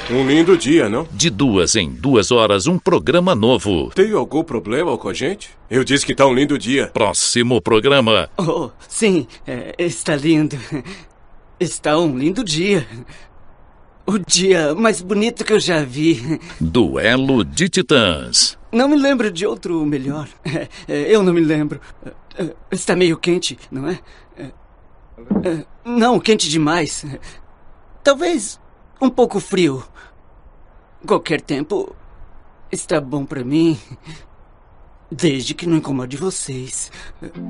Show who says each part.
Speaker 1: Um lindo dia, não?
Speaker 2: De 2 em 2 horas, um programa novo.
Speaker 1: Tem algum problema com a gente? Eu disse que tá um lindo dia.
Speaker 2: Próximo programa.
Speaker 3: Oh, sim, está lindo. Está um lindo dia. O dia mais bonito que eu já vi.
Speaker 2: Duelo de Titãs.
Speaker 3: Não me lembro de outro melhor. Eu não me lembro. Está meio quente, não é? Não, quente demais. Talvez um pouco frio. Qualquer tempo está bom para mim. Desde que não incomode vocês.